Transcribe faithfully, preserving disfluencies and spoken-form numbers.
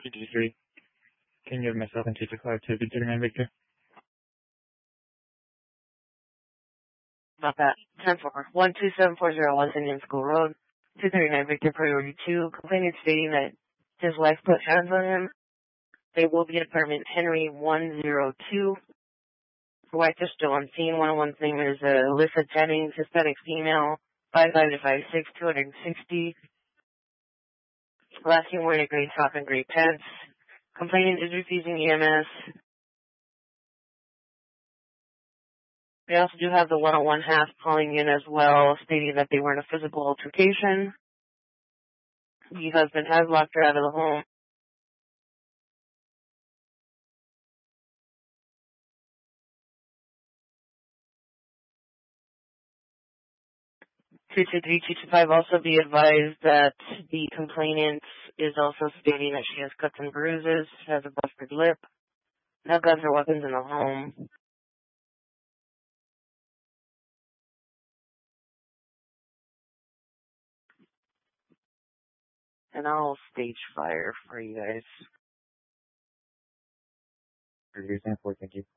fifty-three. Can you give myself and two to five to thirty-nine Victor? About that. ten four. one two seven four zero West Indian School Road. two thirty-nine Victor, priority two. Complainant stating that his wife put hands on him. They will be at apartment Henry one oh two. The wife is still on scene. one oh one's name is uh, Alyssa Jennings, Hispanic female, five five to five six, two hundred sixty. Last name wearing a gray top and gray pants. Complainant is refusing E M S. We also do have the one oh one half calling in as well, stating that they were in a physical altercation. The husband has locked her out of the home. two two three two two five also be advised that the complainant is also stating that she has cuts and bruises, has a busted lip, no guns or weapons in the home. And I'll stage fire for you guys. Thank you.